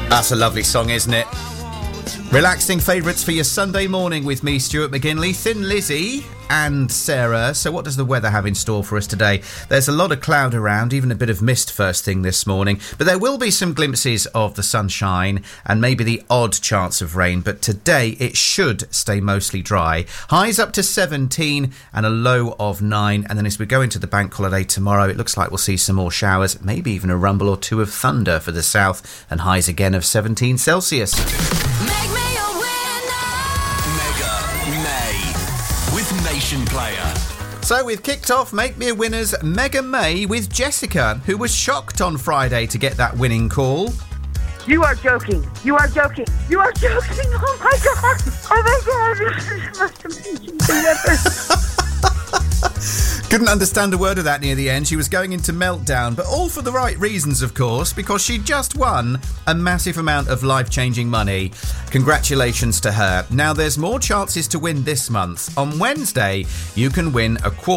That's a lovely song, isn't it? Relaxing favourites for your Sunday morning with me, Stuart McGinley, Thin Lizzy and Sarah. So what does the weather have in store for us today? There's a lot of cloud around, even a bit of mist first thing this morning, but there will be some glimpses of the sunshine and maybe the odd chance of rain, but today it should stay mostly dry. Highs up to 17 and a low of 9, and then as we go into the bank holiday tomorrow, it looks like we'll see some more showers, maybe even a rumble or two of thunder for the south, and highs again of 17 Celsius. Nation Player. So we've kicked off Make Me a Winner's Mega May with Jessica, who was shocked on Friday to get that winning call. You are joking. You are joking. You are joking. Oh my God. Oh my God. This is the most amazing thing ever. Couldn't understand a word of that near the end. She was going into meltdown, but all for the right reasons, of course, because she just won a massive amount of life-changing money. Congratulations to her. Now, there's more chances to win this month. On Wednesday, you can win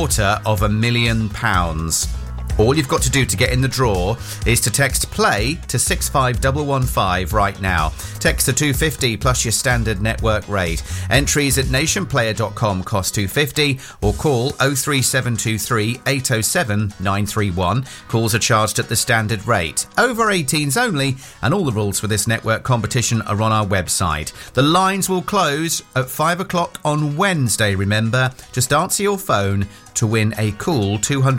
£250,000. All you've got to do to get in the draw is to text PLAY to 65115 right now. Text to 250 plus your standard network rate. Entries at nationplayer.com cost $2.50 or call 03723 807 931. Calls are charged at the standard rate. Over 18s only, and all the rules for this network competition are on our website. The lines will close at 5 o'clock on Wednesday, remember. Just answer your phone to win a cool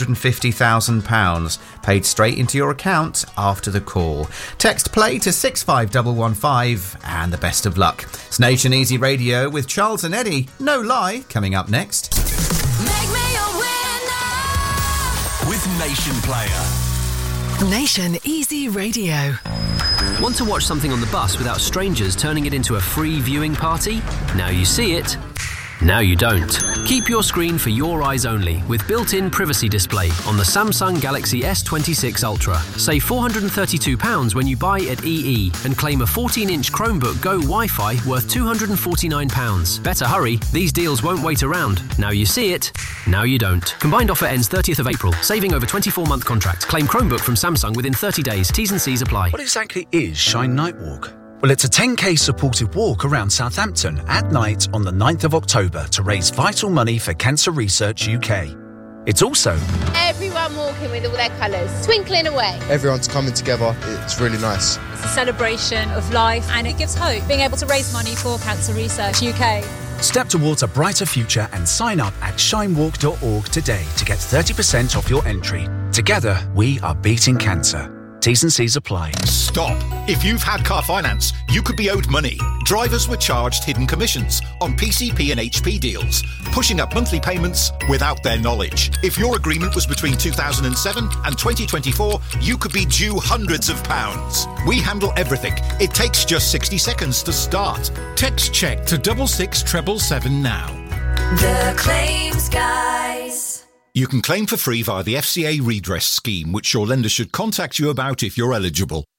£250,000 paid straight into your account after the call. Text PLAY to 65115 and the best of luck. It's Nation Easy Radio with Charles and Eddie. No Lie coming up next. Make me a winner with Nation Player. Nation Easy Radio. Want to watch something on the bus without strangers turning it into a free viewing party? Now you see it. Now you don't. Keep your screen for your eyes only with built-in privacy display on the Samsung Galaxy S26 Ultra. Save £432 when you buy at EE and claim a 14-inch Chromebook Go Wi-Fi worth £249. Better hurry, these deals won't wait around. Now you see it, now you don't. Combined offer ends 30th of April. Saving over 24-month contract. Claim Chromebook from Samsung within 30 days. T's and C's apply. What exactly is Shine Nightwalk? Well, it's a 10k supported walk around Southampton at night on the 9th of October to raise vital money for Cancer Research UK. It's also everyone walking with all their colours, twinkling away. Everyone's coming together. It's really nice. It's a celebration of life and it gives hope, being able to raise money for Cancer Research UK. Step towards a brighter future and sign up at shinewalk.org today to get 30% off your entry. Together, we are beating cancer. T's and C's apply. Stop. If you've had car finance, you could be owed money. Drivers were charged hidden commissions on PCP and HP deals, pushing up monthly payments without their knowledge. If your agreement was between 2007 and 2024, you could be due hundreds of pounds. We handle everything. It takes just 60 seconds to start. Text check to 66777 now. The Claims Guys. You can claim for free via the FCA redress scheme, which your lender should contact you about if you're eligible.